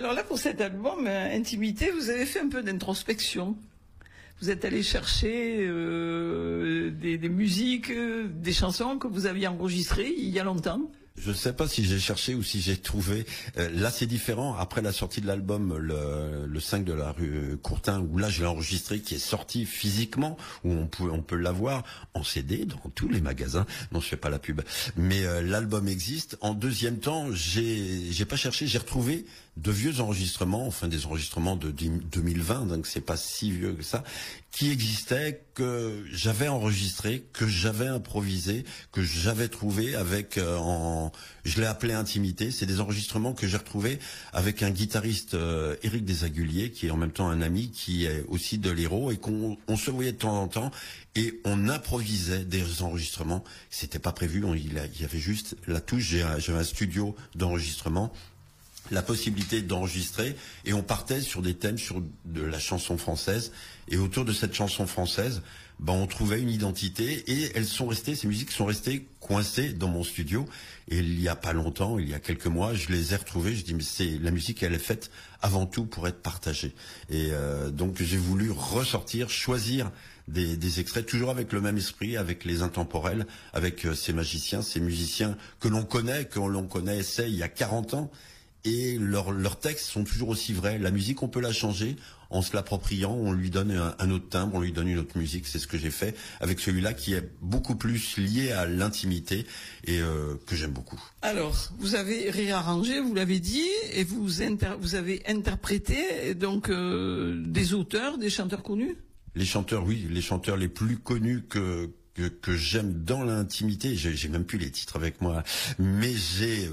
Alors là, pour cet album, Intimité, vous avez fait un peu d'introspection. Vous êtes allé chercher des musiques, des chansons que vous aviez enregistrées il y a longtemps. Je sais pas si j'ai cherché ou si j'ai trouvé. Là, c'est différent. Après la sortie de l'album, le 5 de la rue Courtin, où là, je l'ai enregistré, qui est sorti physiquement, où on peut l'avoir en CD dans tous les magasins. Non, je fais pas la pub. Mais l'album existe. En deuxième temps, j'ai pas cherché. J'ai retrouvé de vieux enregistrements, enfin des enregistrements de 2020, donc c'est pas si vieux que ça, qui existaient, que j'avais enregistré, que j'avais improvisé, que j'avais trouvé avec je l'ai appelé Intimité. C'est des enregistrements que j'ai retrouvés avec un guitariste, Éric Desaguliers, qui est en même temps un ami, qui est aussi de l'Hérault, et qu'on se voyait de temps en temps, et on improvisait des enregistrements. C'était pas prévu, il y avait juste la touche. J'avais un studio d'enregistrement, la possibilité d'enregistrer, et on partait sur des thèmes sur de la chanson française, et autour de cette chanson française, on trouvait une identité, et ces musiques sont restées coincées dans mon studio. Et il y a pas longtemps, il y a quelques mois, je les ai retrouvées. Je dis, mais la musique, elle est faite avant tout pour être partagée. Et donc j'ai voulu ressortir, choisir des extraits, toujours avec le même esprit, avec les intemporels, avec ces magiciens, ces musiciens que l'on connaissait il y a 40 ans. Et leurs textes sont toujours aussi vrais. La musique, on peut la changer en se l'appropriant, on lui donne un autre timbre, on lui donne une autre musique. C'est ce que j'ai fait avec celui-là, qui est beaucoup plus lié à l'intimité, et que j'aime beaucoup. Alors, vous avez réarrangé, vous l'avez dit, et vous avez interprété donc des auteurs, des chanteurs connus. Les chanteurs, oui, les chanteurs les plus connus que j'aime dans l'intimité. J'ai même plus les titres avec moi, mais j'ai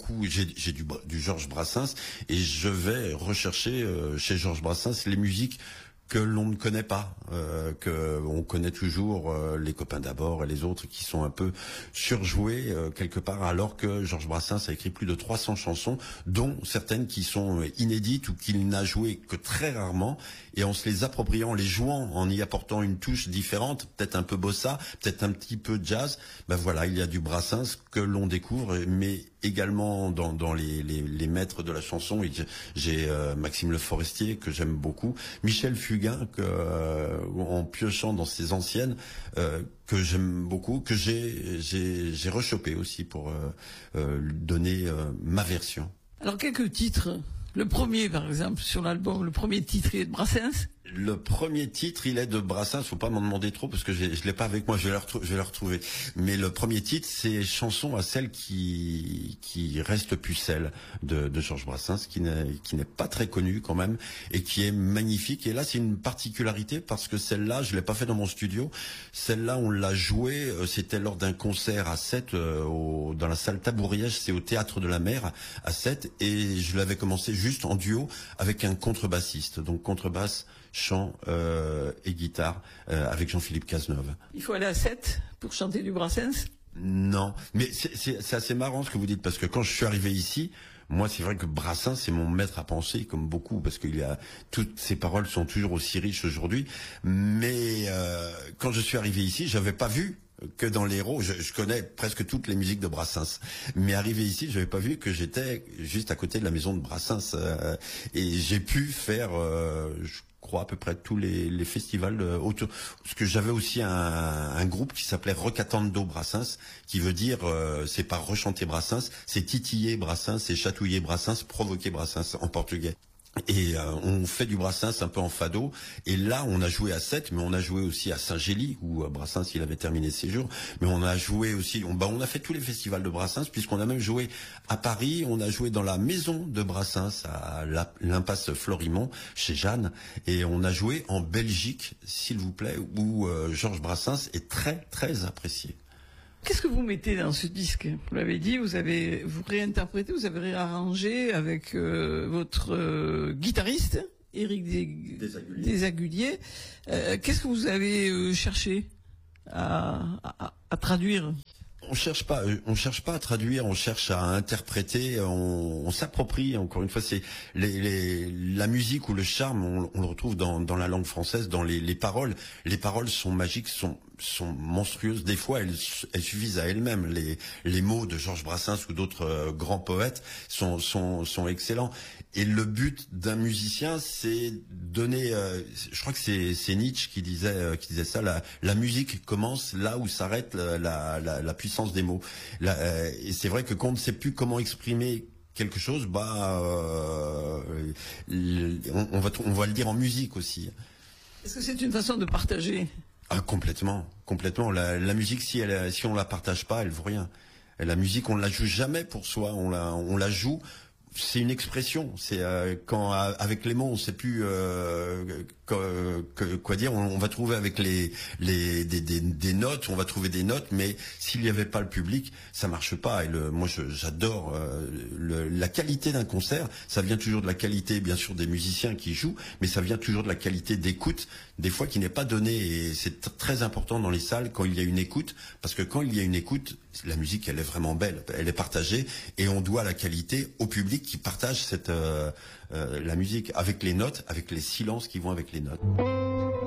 du Georges Brassens, et je vais rechercher chez Georges Brassens les musiques que l'on ne connaît pas, que on connaît toujours les copains d'abord et les autres qui sont un peu surjoués quelque part, alors que Georges Brassens a écrit plus de 300 chansons, dont certaines qui sont inédites ou qu'il n'a joué que très rarement, et en se les appropriant, les jouant, en y apportant une touche différente, peut-être un peu bossa, peut-être un petit peu jazz, voilà, il y a du Brassens que l'on découvre, mais également dans les maîtres de la chanson. J'ai Maxime Le Forestier, que j'aime beaucoup, Michel Fugain, en piochant dans ses anciennes, que j'aime beaucoup, que j'ai rechopé aussi pour donner ma version. Alors, quelques titres. Le premier, par exemple, sur l'album, le premier titre, il est de Brassens. Le premier titre, il est de Brassens. Faut pas m'en demander trop, parce que je l'ai pas avec moi. Je vais le retrouver. Mais le premier titre, c'est Chanson à celle qui reste pucelle de Georges Brassens, qui n'est pas très connu quand même, et qui est magnifique. Et là, c'est une particularité, parce que celle-là, je l'ai pas fait dans mon studio. Celle-là, on l'a jouée. C'était lors d'un concert à Sète, dans la salle Tabouriège. C'est au Théâtre de la Mer à Sète, et je l'avais commencé juste en duo avec un contrebassiste. Donc contrebasse, chant et guitare, avec Jean-Philippe Cazeneuve. Il faut aller à Sète pour chanter du Brassens? Non, mais c'est assez marrant ce que vous dites, parce que quand je suis arrivé ici, moi, c'est vrai que Brassens, c'est mon maître à penser, comme beaucoup, parce toutes ses paroles sont toujours aussi riches aujourd'hui. Mais quand je suis arrivé ici, j'avais pas vu que dans l'Hérault, je connais presque toutes les musiques de Brassens, mais arrivé ici, j'avais pas vu que j'étais juste à côté de la maison de Brassens, et j'ai pu faire, je crois, à peu près tous les festivals autour. Parce que j'avais aussi un groupe qui s'appelait Recatando Brassens, qui veut dire, c'est pas rechanter Brassens, c'est titiller Brassens, c'est chatouiller Brassens, provoquer Brassens en portugais. Et on fait du Brassens un peu en fado. Et là, on a joué à Sète, mais on a joué aussi à Saint-Gély, où Brassens, il avait terminé ses jours. Mais on a joué aussi, on a fait tous les festivals de Brassens, puisqu'on a même joué à Paris. On a joué dans la maison de Brassens, à l'impasse Florimond, chez Jeanne. Et on a joué en Belgique, s'il vous plaît, où Georges Brassens est très, très apprécié. Qu'est-ce que vous mettez dans ce disque? Vous l'avez dit, vous réinterprété, vous avez réarrangé avec votre guitariste, Éric Desaguliers. Qu'est-ce que vous avez cherché à traduire? On cherche pas à traduire, on cherche à interpréter, on s'approprie. Encore une fois, c'est la musique ou le charme, on le retrouve dans la langue française, dans les paroles. Les paroles sont magiques, sont monstrueuses. Des fois, elles suffisent à elles-mêmes. Les mots de Georges Brassens ou d'autres grands poètes sont excellents. Et le but d'un musicien, c'est donner. Je crois que c'est Nietzsche qui disait ça. La musique commence là où s'arrête la puissance des mots. Et c'est vrai que quand on ne sait plus comment exprimer quelque chose, on va le dire en musique aussi. Est-ce que c'est une façon de partager? Ah, complètement. La musique, si on la partage pas, elle vaut rien. Et la musique, on la joue jamais pour soi. On la joue. C'est une expression. C'est quand avec les mots, on sait plus quoi dire. On va trouver avec des notes. On va trouver des notes, mais s'il n'y avait pas le public, ça marche pas. Et moi, j'adore la qualité d'un concert. Ça vient toujours de la qualité, bien sûr, des musiciens qui jouent, mais ça vient toujours de la qualité d'écoute, des fois qui n'est pas donnée. Et c'est très important dans les salles quand il y a une écoute, parce que quand il y a une écoute, la musique, elle est vraiment belle, elle est partagée, et on doit la qualité au public qui partage la musique avec les notes, avec les silences qui vont avec les notes.